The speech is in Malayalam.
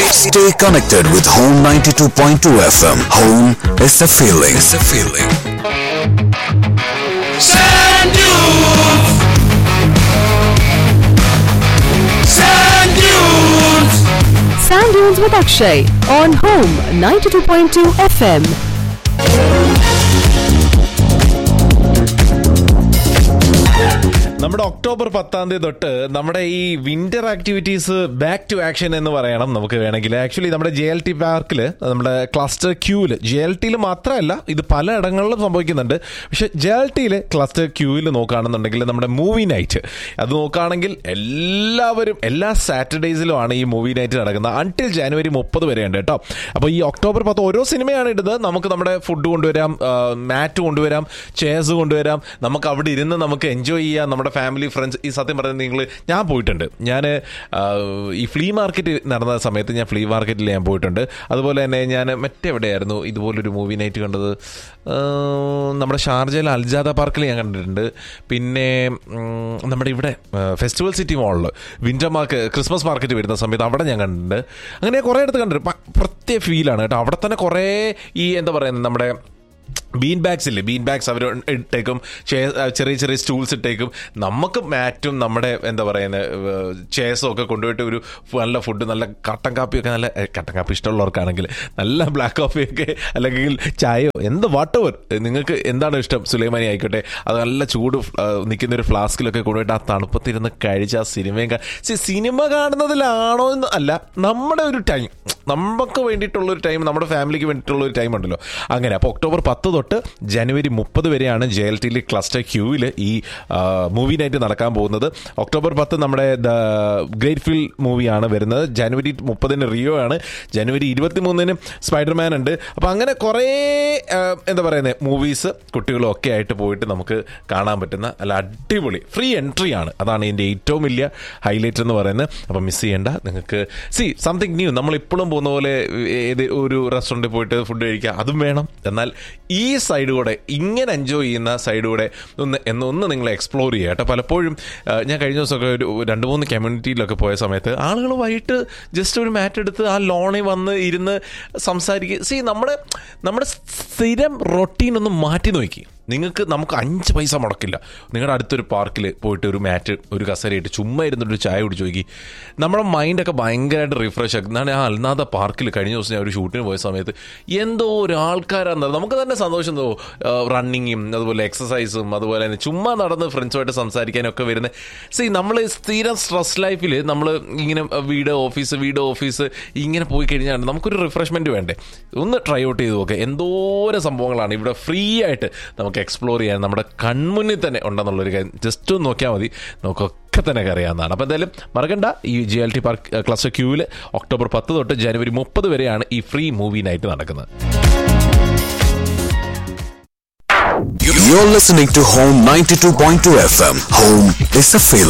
Stay connected with Home 92.2 FM. Home is a feeling. It's a feeling. Sand dunes. Sand dunes. Sand Dunes with Akshay on Home 92.2 FM. നമ്മുടെ ഒക്ടോബർ 10 തൊട്ട് നമ്മുടെ ഈ winter activities back to action എന്ന് പറയണം നമുക്ക് വേണമെങ്കിൽ. ആക്ച്വലി നമ്മുടെ JLT പാർക്കിൽ നമ്മുടെ ക്ലസ്റ്റർ ക്യൂവിൽ, JLTയിൽ മാത്രമല്ല ഇത് പലയിടങ്ങളിലും സംഭവിക്കുന്നുണ്ട്, പക്ഷെ JLTയിൽ ക്ലസ്റ്റർ ക്യൂവിൽ നോക്കുകയാണെന്നുണ്ടെങ്കിൽ നമ്മുടെ മൂവി നൈറ്റ് അത് നോക്കുകയാണെങ്കിൽ എല്ലാവരും എല്ലാ സാറ്റർഡേസിലുമാണ് ഈ മൂവി നൈറ്റ് നടക്കുന്നത്. അൺടിൽ ജനുവരി 30 വരെ ഉണ്ട് കേട്ടോ. അപ്പോൾ ഈ ഒക്ടോബർ 10 ഓരോ സിനിമയാണ് ഇടുന്നത്. നമുക്ക് നമ്മുടെ ഫുഡ് കൊണ്ടുവരാം, മാറ്റ് കൊണ്ടുവരാം, ചെയർസ് കൊണ്ടുവരാം, നമുക്ക് അവിടെ ഇരുന്ന് നമുക്ക് എൻജോയ് ചെയ്യാം. നമ്മുടെ ഫാമിലി ഫ്രണ്ട്സ് ഈ സത്യം പറയുന്നത് ഞാൻ പോയിട്ടുണ്ട്. ഞാൻ ഈ ഫ്ലീ മാർക്കറ്റ് നടന്ന സമയത്ത് ഞാൻ ഫ്ലീ മാർക്കറ്റിൽ ഞാൻ പോയിട്ടുണ്ട്. അതുപോലെ തന്നെ ഞാൻ മറ്റെവിടെയായിരുന്നു ഇതുപോലൊരു മൂവി നൈറ്റ് കണ്ടത്, നമ്മുടെ ഷാർജയിൽ അൽജാദ പാർക്കിൽ ഞാൻ കണ്ടിട്ടുണ്ട്. പിന്നെ നമ്മുടെ ഇവിടെ ഫെസ്റ്റിവൽ സിറ്റി മോളിൽ വിന്റർ ക്രിസ്മസ് മാർക്കറ്റ് വരുന്ന സമയത്ത് അവിടെ ഞാൻ കണ്ടിട്ടുണ്ട്. അങ്ങനെ കുറേ അടുത്ത് കണ്ടിട്ടുണ്ട്. പ്രത്യേക ഫീലാണ് കേട്ടോ. അവിടെ തന്നെ കുറേ ഈ എന്താ പറയുന്നത് നമ്മുടെ ബീൻ ബാഗ്സ് ഇല്ലേ, ബീൻ ബാഗ്സ് അവർ ഇട്ടേക്കും, ചെറിയ ചെറിയ സ്റ്റൂൾസ് ഇട്ടേക്കും. നമുക്ക് മാറ്റും നമ്മുടെ എന്താ പറയുന്നത് ചെയർസും ഒക്കെ കൊണ്ടുപോയിട്ട് ഒരു നല്ല ഫുഡ്, നല്ല കട്ടൻ കാപ്പിയൊക്കെ, നല്ല കട്ടൻ കാപ്പി ഇഷ്ടമുള്ളവർക്കാണെങ്കിൽ നല്ല ബ്ലാക്ക് കോഫിയൊക്കെ അല്ലെങ്കിൽ ചായയോ എന്ത് വാട്ടെവർ നിങ്ങൾക്ക് എന്താണ് ഇഷ്ടം, സുലൈമാനി ആയിക്കോട്ടെ, അത് നല്ല ചൂട് നിൽക്കുന്ന ഒരു ഫ്ലാസ്കിലൊക്കെ കൊണ്ടുപോയിട്ട് ആ തണുപ്പത്തിരുന്ന് കഴിച്ച് ആ സിനിമയും സിനിമ കാണുന്നതിലാണോ എന്ന് അല്ല, നമ്മുടെ ഒരു ടൈം, നമുക്ക് വേണ്ടിയിട്ടുള്ളൊരു ടൈം, നമ്മുടെ ഫാമിലിക്ക് വേണ്ടിയിട്ടുള്ളൊരു ടൈം ഉണ്ടല്ലോ അങ്ങനെ. അപ്പോൾ ഒക്ടോബർ 10 തൊട്ട് ജനുവരി 30 വരെയാണ് JLTയിൽ ക്ലസ്റ്റർ ക്യൂവിൽ ഈ മൂവി നൈറ്റ് നടക്കാൻ പോകുന്നത്. ഒക്ടോബർ 10 നമ്മുടെ ദ ഗ്രേറ്റ് ഫീൽ മൂവിയാണ് വരുന്നത്. ജനുവരി 30 റിയോ ആണ്. ജനുവരി 23 സ്പൈഡർമാൻ ഉണ്ട്. അപ്പോൾ അങ്ങനെ കുറേ എന്താ പറയുന്നത് മൂവീസ് കുട്ടികളും ഒക്കെ ആയിട്ട് പോയിട്ട് നമുക്ക് കാണാൻ പറ്റുന്ന നല്ല അടിപൊളി ഫ്രീ എൻട്രി ആണ്. അതാണ് ഇതിൻ്റെ ഏറ്റവും വലിയ ഹൈലൈറ്റ് എന്ന് പറയുന്നത്. അപ്പോൾ മിസ് ചെയ്യേണ്ട. നിങ്ങൾക്ക് സംതിങ് ന്യൂ. നമ്മളിപ്പോഴും പോകുന്ന പോലെ ഏത് ഒരു റെസ്റ്റോറൻറ്റിൽ പോയിട്ട് ഫുഡ് കഴിക്കുക അതും വേണം. എന്നാൽ ഈ സൈഡ് കൂടെ, ഇങ്ങനെ എൻജോയ് ചെയ്യുന്ന സൈഡ് കൂടെ ഒന്ന് നിങ്ങൾ എക്സ്പ്ലോർ ചെയ്യുക കേട്ടോ. പലപ്പോഴും ഞാൻ കഴിഞ്ഞ ദിവസമൊക്കെ ഒരു 2-3 കമ്മ്യൂണിറ്റിയിലൊക്കെ പോയ സമയത്ത് ആളുകൾ വൈകിട്ട് ജസ്റ്റ് ഒരു മാറ്റ് എടുത്ത് ആ ലോണിൽ വന്ന് ഇരുന്ന് സംസാരിക്കുക. നമ്മുടെ സ്ഥിരം റൊട്ടീൻ ഒന്ന് മാറ്റി നോക്കി. നമുക്ക് 5 പൈസ മുടക്കില്ല. നിങ്ങളുടെ അടുത്തൊരു പാർക്കിൽ പോയിട്ട് ഒരു മാറ്റ്, ഒരു കസരയിട്ട് ചുമ്മാ ഇരുന്നിട്ടൊരു ചായ കുടിച്ച് നോക്കി. നമ്മുടെ മൈൻഡൊക്കെ ഭയങ്കരമായിട്ട് റിഫ്രഷ് ആക്കും. എന്നാണ് ആ അൽനാദ പാർക്കിൽ കഴിഞ്ഞ ദിവസം ഞാൻ ഒരു ഷൂട്ടിന് പോയ സമയത്ത് എന്തോ ഒരു ആൾക്കാരാണെന്നത് നമുക്ക് തന്നെ സന്തോഷം തോന്നും. റണ്ണിങ്ങും അതുപോലെ എക്സസൈസും അതുപോലെ തന്നെ ചുമ്മാ നടന്ന് ഫ്രണ്ട്സുമായിട്ട് സംസാരിക്കാനൊക്കെ വരുന്നത്. നമ്മൾ സ്ഥിരം സ്ട്രെസ് ലൈഫിൽ നമ്മൾ ഇങ്ങനെ വീട് ഓഫീസ് ഇങ്ങനെ പോയി കഴിഞ്ഞാൽ നമുക്കൊരു റിഫ്രഷ്മെൻറ്റ് വേണ്ടേ. ഒന്ന് ട്രൈ ഔട്ട് ചെയ്ത് നോക്കുക. എന്തോരം സംഭവങ്ങളാണ് ഇവിടെ ഫ്രീ ആയിട്ട് നമുക്ക് എക്സ്പ്ലോർ ചെയ്യാൻ നമ്മുടെ കൺമുന്നിൽ തന്നെ ഉണ്ടെന്നുള്ളൊരു കാര്യം ജസ്റ്റ് ഒന്ന് നോക്കിയാൽ മതി. നമുക്കൊക്കെ തന്നെ അറിയാവുന്നതാണ്. അപ്പോൾ എന്തായാലും മറക്കണ്ട, ഈ JLT പാർക്ക് ക്ലസ്റ്റർ ക്യൂവിൽ ഒക്ടോബർ 10 തൊട്ട് ജനുവരി 30 വരെയാണ് ഈ ഫ്രീ മൂവി നൈറ്റ് നടക്കുന്നത്. You're listening to Home 92.2 FM. Home is a feeling.